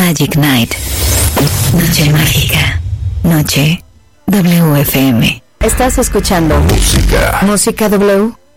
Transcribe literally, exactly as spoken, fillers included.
Magic Night. Noche mágica. Noche W F M. Estás escuchando Música. Música W.